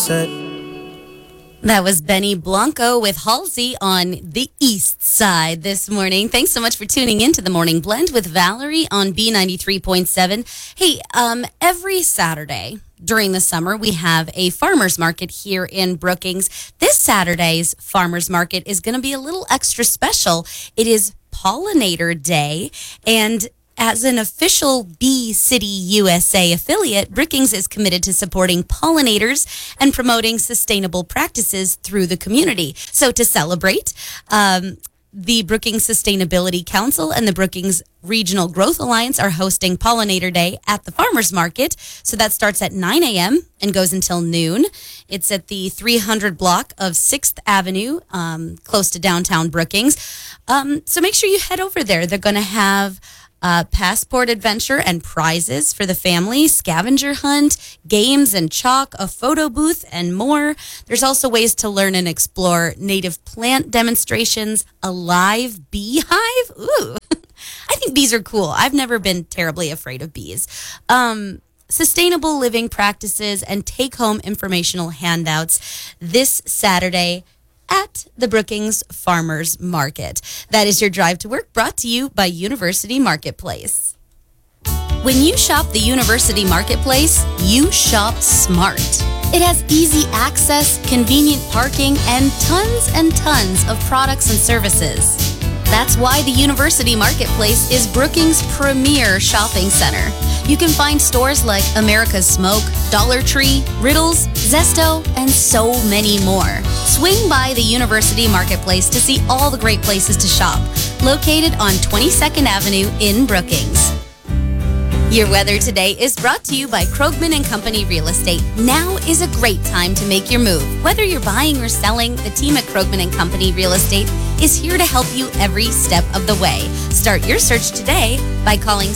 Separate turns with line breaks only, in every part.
said.
That was Benny Blanco with Halsey on the East Side this morning. Thanks so much for tuning in to the Morning Blend with Valerie on B93.7. Hey, every Saturday during the summer, we have a farmer's market here in Brookings. This Saturday's farmer's market is going to be a little extra special. It is Pollinator Day, and as an official Bee City USA affiliate, Brookings is committed to supporting pollinators and promoting sustainable practices through the community. So to celebrate, the Brookings Sustainability Council and the Brookings Regional Growth Alliance are hosting Pollinator Day at the Farmers Market. So that starts at 9 a.m. and goes until noon. It's at the 300 block of 6th Avenue, close to downtown Brookings. So make sure you head over there. They're going to have passport adventure and prizes for the family, scavenger hunt, games and chalk, a photo booth, and more. There's also ways to learn and explore native plant demonstrations, a live beehive. Ooh, I think bees are cool. I've never been terribly afraid of bees. Sustainable living practices and take-home informational handouts this Saturday at the Brookings Farmers Market. That is your drive to work, brought to you by University Marketplace. When you shop the University Marketplace, you shop smart. It has easy access, convenient parking, and tons of products and services. That's why the University Marketplace is Brookings' premier shopping center. You can find stores like America's Smoke, Dollar Tree, Riddles, Zesto, and so many more. Swing by the University Marketplace to see all the great places to shop, located on 22nd Avenue in Brookings. Your weather today is brought to you by Krogman and Company Real Estate. Now is a great time to make your move. Whether you're buying or selling, the team at Krogman and Company Real Estate is here to help you every step of the way. Start your search today by calling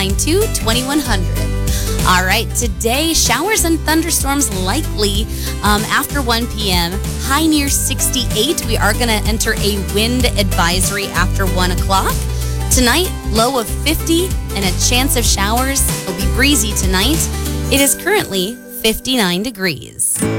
692-2100. All right, today, showers and thunderstorms likely after 1 p.m. High near 68. We are going to enter a wind advisory after 1 o'clock. Tonight, low of 50 and a chance of showers. It'll be breezy tonight. It is currently 59 degrees.